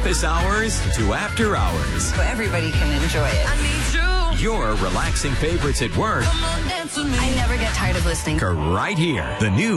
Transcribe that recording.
office hours to after hours. So everybody can enjoy it. Your relaxing favorites at work I never get tired of listening. are right here. The new